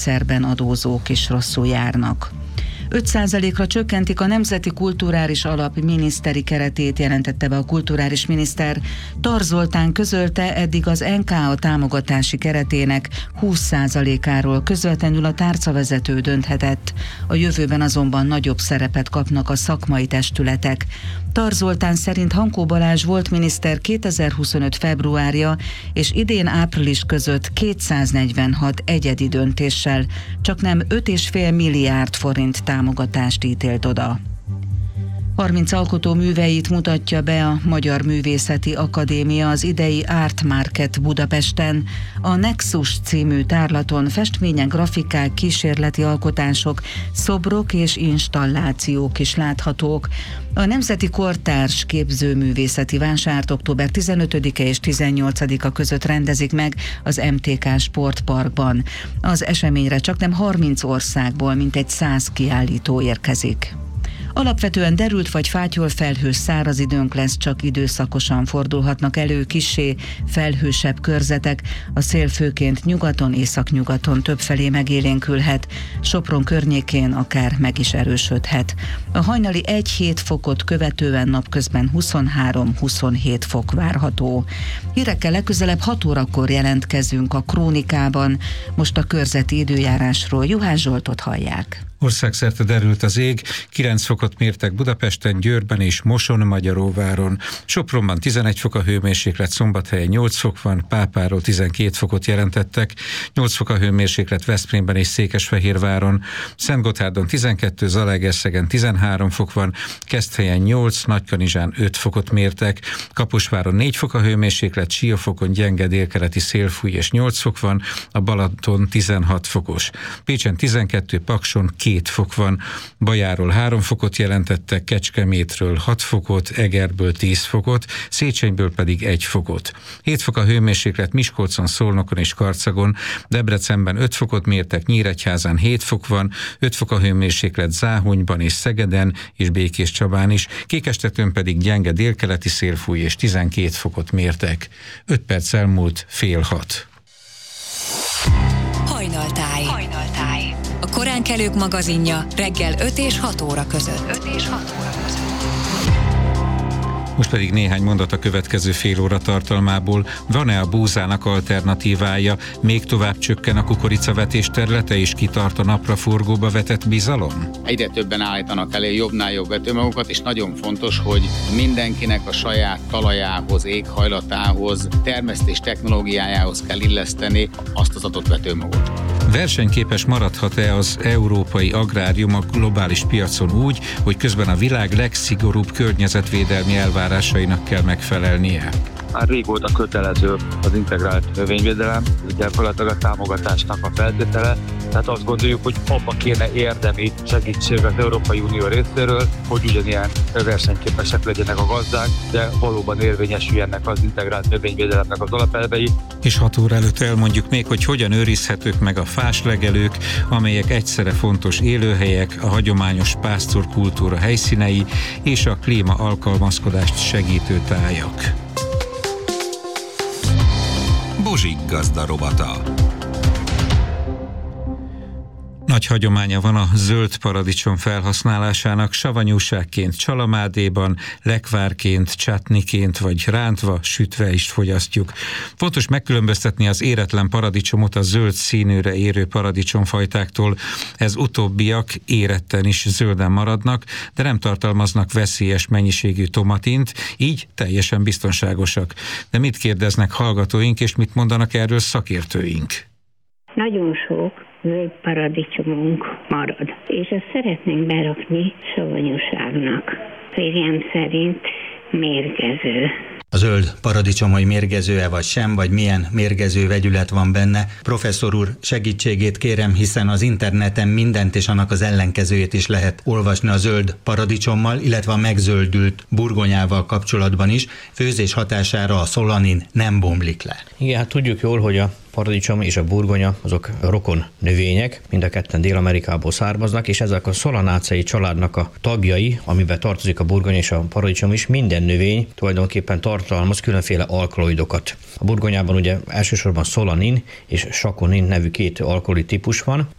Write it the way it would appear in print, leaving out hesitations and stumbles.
szerben adózók is rosszul járnak. 5%-ra csökkentik a Nemzeti Kulturális Alap miniszteri keretét, jelentette be a kulturális miniszter. Tar Zoltán közölte, eddig az NKA támogatási keretének 20%-áról közvetlenül a tárcavezető dönthetett. A jövőben azonban nagyobb szerepet kapnak a szakmai testületek. Tar Zoltán szerint Hankó Balázs volt miniszter 2025. februárja és idén április között 246 egyedi döntéssel csaknem 5,5 milliárd forint támogatást ítélt oda. 30 alkotó műveit mutatja be a Magyar Művészeti Akadémia az idei Art Market Budapesten. A Nexus című tárlaton festmények, grafikák, kísérleti alkotások, szobrok és installációk is láthatók. A Nemzeti Kortárs Képzőművészeti Vásárt október 15-e és 18-a között rendezik meg az MTK Sportparkban. Az eseményre csaknem 30 országból mintegy 100 kiállító érkezik. Alapvetően derült vagy fátyol felhős száraz időnk lesz, csak időszakosan fordulhatnak elő kissé felhősebb körzetek. A szél főként nyugaton, északnyugaton többfelé megélénkülhet, Sopron környékén akár meg is erősödhet. A hajnali 1-7 fokot követően napközben 23-27 fok várható. Hírekkel legközelebb 6 órakor jelentkezünk a Krónikában. Most a körzeti időjárásról Juhász Zsoltot hallják. Országszerte derült az ég, 9 fokot mértek Budapesten, Győrben és Moson-Magyaróváron. Sopronban 11 fok a hőmérséklet, Szombathelyen 8 fok van, Pápáról 12 fokot jelentettek, 8 fok a hőmérséklet Veszprémben és Székesfehérváron, Szentgotthárdon 12, Zalaegerszegen 13 fok van, Keszthelyen 8, Nagykanizsán 5 fokot mértek, Kaposváron 4 fok a hőmérséklet, Siófokon gyenge délkeleti szél fúj és 8 fok van, a Balaton 16 fokos. Pécsen 12, Pakson 2 fok van, Bajáról 3 fokot jelentettek, Kecskemétről 6 fokot, Egerből 10 fokot, Széchenyből pedig 1 fokot. 7 fok a hőmérséklet Miskolcon, Szolnokon és Karcagon, Debrecenben 5 fokot mértek, Nyíregyházán 7 fok van, 5 fok a hőmérséklet Záhonyban és Szegeden és Békéscsabán is, Kékestetőn pedig gyenge délkeleti szél fúj és 12 fokot mértek. 5 perc elmúlt 5:30. Hajnaltáj. A koránkelők magazinja reggel 5 és 6 óra között. Most pedig néhány mondat a következő fél óra tartalmából. Van-e a búzának alternatívája? Még tovább csökken a kukoricavetés területe, és kitart a napraforgóba vetett bizalom? Egyre többen állítanak elő jobbnál jobb vetőmagokat, és nagyon fontos, hogy mindenkinek a saját talajához, éghajlatához, termesztés technológiájához kell illeszteni azt az adott vetőmagot. Versenyképes maradhat-e az európai agrárium a globális piacon úgy, hogy közben a világ legszigorúbb környezetvédelmi elvárásainak kell megfelelnie? Már régóta kötelező az integrált növényvédelem, ez gyakorlatilag a támogatásnak a feltétele, tehát azt gondoljuk, hogy abba kéne érdemi segítség az Európai Unió részéről, hogy ugyanilyen versenyképesek legyenek a gazdák, de valóban érvényesüljenek az integrált növényvédelemnek az alapelvei. És 6 óra előtt elmondjuk még, hogy hogyan őrizhetők meg a fáslegelők, amelyek egyszerre fontos élőhelyek, a hagyományos pásztorkultúra helyszínei és a klíma alkalmazkodást segítő tájak. Bozsik gazda rovata. Nagy hagyománya van a zöld paradicsom felhasználásának, savanyúságként csalamádéban, lekvárként, csatniként vagy rántva, sütve is fogyasztjuk. Fontos megkülönböztetni az éretlen paradicsomot a zöld színűre érő paradicsomfajtáktól. Ez utóbbiak éretten is zölden maradnak, de nem tartalmaznak veszélyes mennyiségű tomatint, így teljesen biztonságosak. De mit kérdeznek hallgatóink, és mit mondanak erről szakértőink? Nagyon sok zöld paradicsomunk marad, és ezt szeretnénk berakni savanyúságnak. Férjem szerint mérgező. A zöld paradicsom, hogy mérgező-e vagy sem, vagy milyen mérgező vegyület van benne. Professzor úr, segítségét kérem, hiszen az interneten mindent és annak az ellenkezőjét is lehet olvasni a zöld paradicsommal, illetve a megzöldült burgonyával kapcsolatban is. Főzés hatására a szolanin nem bomlik le. Igen, hát tudjuk jól, hogy a paradicsom és a burgonya azok rokon növények, mind a ketten Dél-Amerikából származnak, és ezek a szolanáceae családnak a tagjai, amiben tartozik a burgonya és a paradicsom is, minden növény tulajdonképpen tartalmaz különféle alkaloidokat. A burgonyában ugye elsősorban szolanin és sakonin nevű 2 alkaloid típus van.